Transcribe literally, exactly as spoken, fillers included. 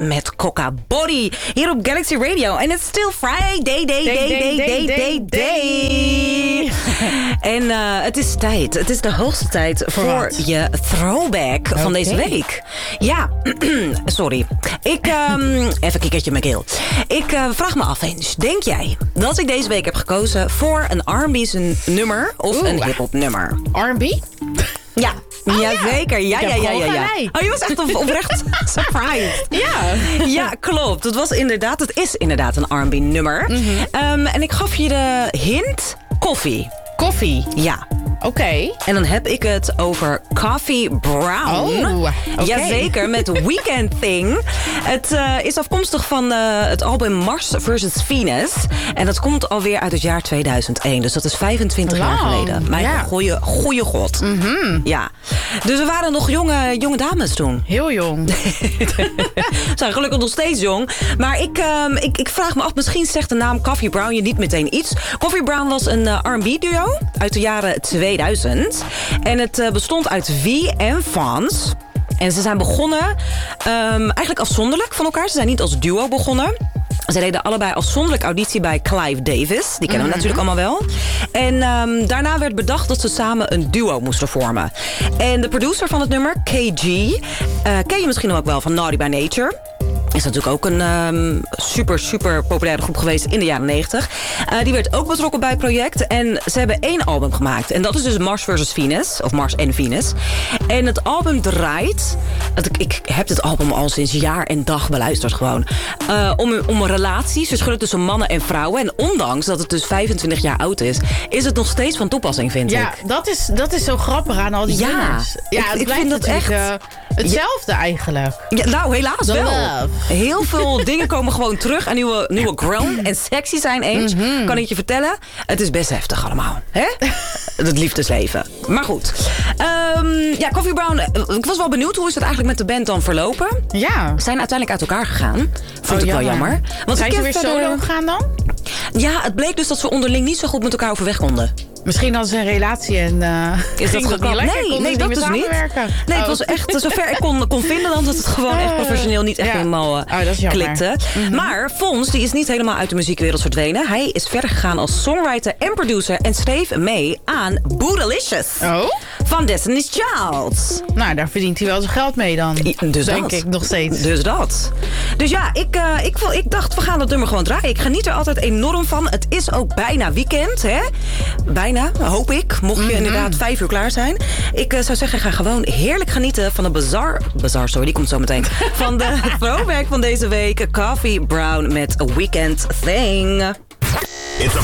met Coca Body. Hier op Galaxy Radio. En it's still Friday, day, day, day, day, day, day, day. En uh, het is tijd. Het is de hoogste tijd voor, voor je throwback okay. van deze week. Ja, sorry. Ik, um, even een kikkertje in mijn keel. Ik uh, vraag me af eens. Denk jij dat ik deze week heb gekozen voor een R en B nummer of Oeh. een hip-hop nummer? R en B? Ja. Oh, ja, ja, zeker. Ja, ja, ja, ja, ja. Oh, je was echt op, oprecht surprised. Ja. Ja, klopt. Het was inderdaad, het is inderdaad een R en B nummer. Mm-hmm. Um, en ik gaf je de hint koffie. Koffie? Ja. Oké. Okay. En dan heb ik het over Coffee Brown. Oh, okay. Jazeker, met Weekend Thing. Het uh, is afkomstig van uh, het album Mars versus Venus. En dat komt alweer uit het jaar tweeduizend één. Dus dat is vijfentwintig wow. jaar geleden. Mijn ja. goeie, goeie god. Mm-hmm. Ja. Dus we waren nog jonge, jonge dames toen. Heel jong. We zijn gelukkig nog steeds jong. Maar ik, um, ik, ik vraag me af, misschien zegt de naam Coffee Brown je niet meteen iets. Coffee Brown was een uh, R en B duo uit de jaren tweeduizend. En het uh, bestond uit V en Fons. En ze zijn begonnen um, eigenlijk afzonderlijk van elkaar. Ze zijn niet als duo begonnen. Ze deden allebei afzonderlijk auditie bij Clive Davis. Die kennen we mm-hmm. natuurlijk allemaal wel. En um, daarna werd bedacht dat ze samen een duo moesten vormen. En de producer van het nummer, K G... Uh, ken je misschien ook wel van Naughty by Nature. Is natuurlijk ook een um, super, super populaire groep geweest in de jaren negentig. Uh, die werd ook betrokken bij het project. En ze hebben één album gemaakt. En dat is dus Mars versus Venus. Of Mars en Venus. En het album draait... Ik, ik heb dit album al sinds jaar en dag beluisterd gewoon. Uh, om, om relaties, verschillen tussen mannen en vrouwen. En ondanks dat het dus vijfentwintig jaar oud is... is het nog steeds van toepassing, vind ja, ik. Ja, dat is, dat is zo grappig aan al die ja, nummers. Ja, ik, het ik vind dat echt... Uh, hetzelfde ja, eigenlijk. Ja, nou, helaas The wel. love. Heel veel dingen komen gewoon terug. En nieuwe, nieuwe grown en sexy zijn eens. Mm-hmm. Kan ik je vertellen? Het is best heftig allemaal. Hè? Het liefdesleven. Maar goed. Um, ja, Coffee Brown. Ik was wel benieuwd. Hoe is het eigenlijk met de band dan verlopen? Ja. Ze zijn uiteindelijk uit elkaar gegaan. Vond oh, ik wel jammer. Want zijn ze weer verder... solo gegaan dan? Ja, het bleek dus dat ze onderling niet zo goed met elkaar overweg konden. Misschien hadden ze een relatie en uh, is dat geklapt? Nee, nee, dat dus niet. Nee, oh. Het was echt, zover ik kon, kon vinden dan dat het gewoon echt professioneel niet echt ja. helemaal uh, oh, klikte. Mm-hmm. Maar Fons, die is niet helemaal uit de muziekwereld verdwenen. Hij is verder gegaan als songwriter en producer en schreef mee aan Bootylicious. Oh? Van Destiny's Child. Nou, daar verdient hij wel zijn geld mee dan. Dus denk dat. ik nog steeds. Dus dat. Dus ja, ik, uh, ik, ik dacht, we gaan dat nummer gewoon draaien. Ik geniet er altijd enorm van. Het is ook bijna weekend, hè? Bijna, hoop ik. Mocht je mm-hmm. inderdaad vijf uur klaar zijn. Ik uh, zou zeggen, ga gewoon heerlijk genieten van de Bazaar... Bazaar, sorry, die komt zo meteen. Van de throwback van deze week. Coffee Brown met A Weekend Thing.